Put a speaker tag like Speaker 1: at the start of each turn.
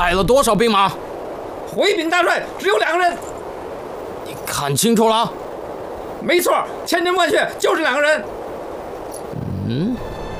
Speaker 1: 带了多少兵马？
Speaker 2: 回禀大帅，只有2个人。
Speaker 1: 你看清楚了？
Speaker 2: 没错，千真万确，就是2个人。